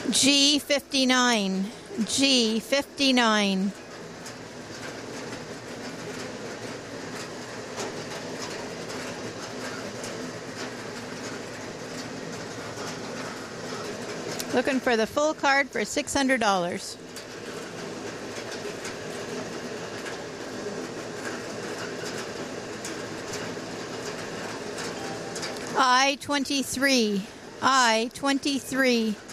G59. G59. Looking for the full card for $600. I-23. I-23.